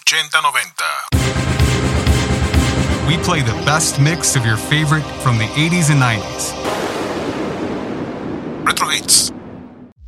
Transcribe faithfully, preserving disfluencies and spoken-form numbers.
ochenta noventa. We play the best mix of your favorite from the eighties and nineties. Retro Hits.